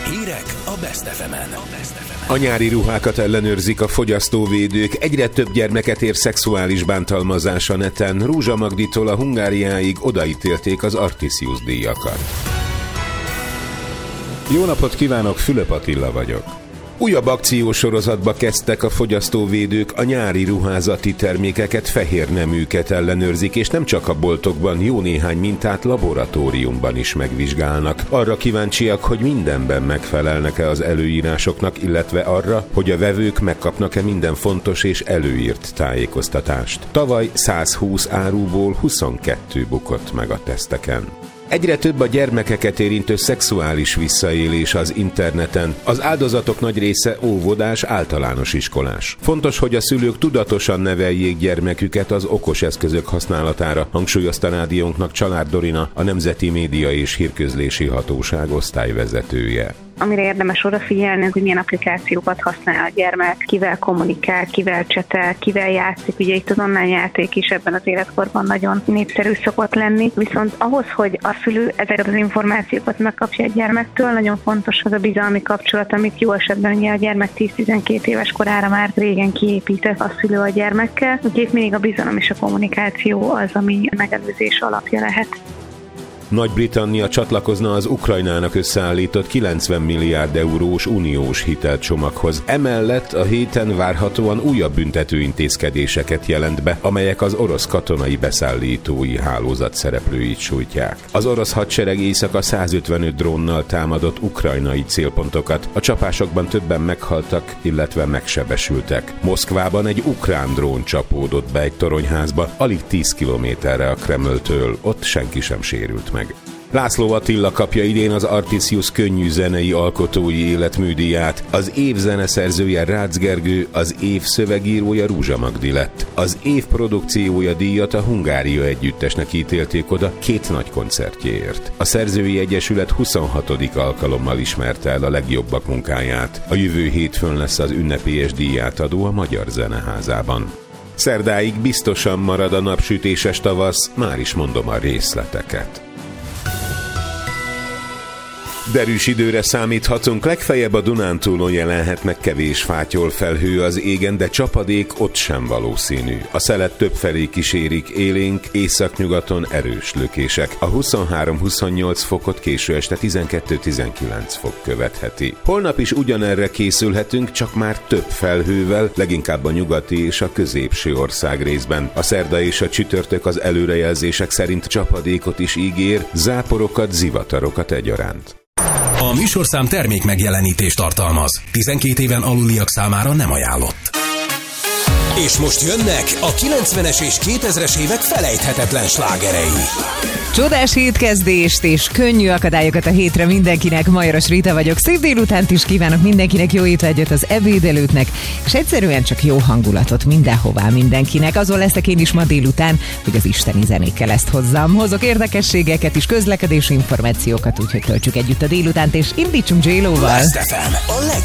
Hírek a Best FM-en. A nyári ruhákat ellenőrzik a fogyasztóvédők, egyre több gyermeket ér szexuális bántalmazás a neten. Rózsa Magditól a Hungáriáig odaítélték az Artisius díjakat. Jó napot kívánok, Fülöp Attila vagyok. Újabb akciósorozatba kezdtek a fogyasztóvédők, a nyári ruházati termékeket, fehér neműket ellenőrzik, és nem csak a boltokban, jó néhány mintát laboratóriumban is megvizsgálnak. Arra kíváncsiak, hogy mindenben megfelelnek-e az előírásoknak, illetve arra, hogy a vevők megkapnak-e minden fontos és előírt tájékoztatást. Tavaly 120 áruból 22 bukott meg a teszteken. Egyre több a gyermekeket érintő szexuális visszaélés az interneten. Az áldozatok nagy része óvodás, általános iskolás. Fontos, hogy a szülők tudatosan neveljék gyermeküket az okos eszközök használatára, hangsúlyozta rádiónknak Család Dorina, a Nemzeti Média és Hírközlési Hatóság osztályvezetője. Amire érdemes odafigyelni, hogy milyen applikációkat használ a gyermek, kivel kommunikál, kivel csetel, kivel játszik. Ugye itt az online játék is ebben az életkorban nagyon népszerű szokott lenni. Viszont ahhoz, hogy a szülő ezeket az információkat megkapja a gyermektől, nagyon fontos az a bizalmi kapcsolat, amit jó esetben ugye a gyermek 10-12 éves korára már régen kiépített a szülő a gyermekkel. Úgyhogy mindig a bizalom és a kommunikáció az, ami megelőzés alapja lehet. Nagy-Britannia csatlakozna az Ukrajnának összeállított 90 milliárd eurós uniós hitelcsomaghoz. Emellett a héten várhatóan újabb büntető intézkedéseket jelent be, amelyek az orosz katonai beszállítói hálózat szereplőit sújtják. Az orosz hadsereg éjszaka 155 drónnal támadott ukrajnai célpontokat. A csapásokban többen meghaltak, illetve megsebesültek. Moszkvában egy ukrán drón csapódott be egy toronyházba, alig 10 kilométerre a Kremltől, ott senki sem sérült meg. László Attila kapja idén az Artisius könnyű zenei alkotói életműdíját. Az év zeneszerzője Rácz Gergő, az év szövegírója Rózsa Magdi lett. Az év produkciója díjat a Hungária együttesnek ítélték oda 2 nagy koncertjéért. A Szerzői Egyesület 26. alkalommal ismerte el a legjobbak munkáját. A jövő hétfőn lesz az ünnepélyes díjátadó a Magyar Zeneházában. Szerdáig biztosan marad a napsütéses tavasz, már is mondom a részleteket. Derűs időre számíthatunk, legfeljebb a Dunántúlon jelenhetnek kevés fátyol felhő az égen, de csapadék ott sem valószínű. A szelet többfelé kísérik élénk, északnyugaton erős lökések. A 23-28 fokot késő este 12-19 fok követheti. Holnap is ugyanerre készülhetünk, csak már több felhővel, leginkább a nyugati és a középső ország részben. A szerda és a csütörtök az előrejelzések szerint csapadékot is ígér, záporokat, zivatarokat egyaránt. A műsorszám termék megjelenítést tartalmaz. 12 éven aluliak számára nem ajánlott. És most jönnek a 90-es és 2000-es évek felejthetetlen slágerei. Csodás hétkezdést és könnyű akadályokat a hétre mindenkinek. Majoros Rita vagyok. Szép délutánt is kívánok mindenkinek, jó étvágyat az ebédelőknek, és egyszerűen csak jó hangulatot mindenhová mindenkinek. Azon leszek én is ma délután, hogy az isteni zenékkel ezt hozzam. Hozok érdekességeket is, közlekedési információkat, úgyhogy töltsük együtt a délutánt, és indítsunk J-Lo-val. Best FM, a